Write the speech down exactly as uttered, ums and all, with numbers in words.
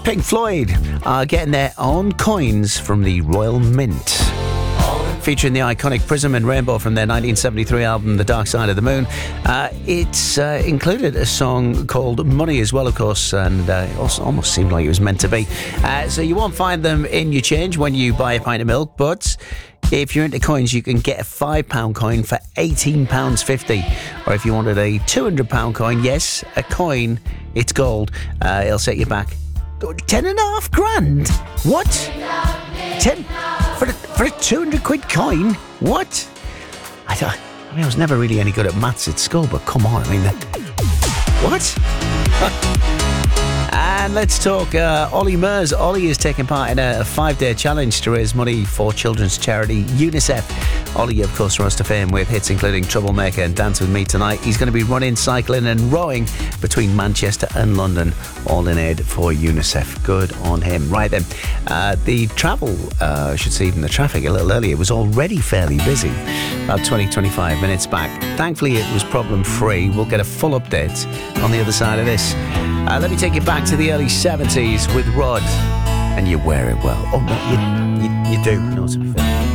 Pink Floyd are getting their own coins from the Royal Mint. Featuring the iconic prism and rainbow from their nineteen seventy-three album The Dark Side of the Moon. Uh, it's uh, included a song called Money as well, of course, and uh, it also almost seemed like it was meant to be. Uh, so you won't find them in your change when you buy a pint of milk, but if you're into coins, you can get a five pound coin for eighteen pounds fifty. Or if you wanted a two hundred pound coin, yes, a coin, it's gold, uh, it'll set you back ten and a half grand. What? Ten for a, for a two hundred quid coin? What? I thought, I mean, I was never really any good at maths at school, but come on, I mean, that, what? And let's talk uh, Ollie Murs. Ollie is taking part in a, a five-day challenge to raise money for children's charity UNICEF. Ollie, of course, rose to fame with hits including Troublemaker and Dance With Me Tonight. He's going to be running, cycling and rowing between Manchester and London, all in aid for UNICEF. Good on him. Right then, uh, the travel, uh, I should say even the traffic a little earlier, was already fairly busy. About twenty, twenty-five minutes back. Thankfully, it was problem-free. We'll get a full update on the other side of this. Uh, let me take you back to the early seventies with Rod. And you wear it well. Oh, no, you, you, you do. No, to be fair.